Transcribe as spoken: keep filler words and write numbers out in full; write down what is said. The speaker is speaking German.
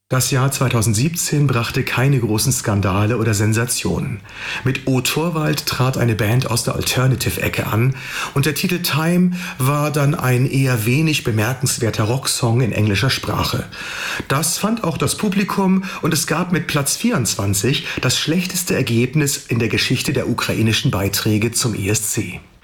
Das Jahr zweitausendsiebzehn brachte keine großen Skandale oder Sensationen. Mit O Torvald trat eine Band aus der Alternative-Ecke an und der Titel Time war dann ein eher wenig bemerkenswerter Rocksong in englischer Sprache. Das fand auch das Publikum und es gab mit Platz vierundzwanzig das schlechteste Ergebnis in der Geschichte der ukrainischen Beiträge zum E S C.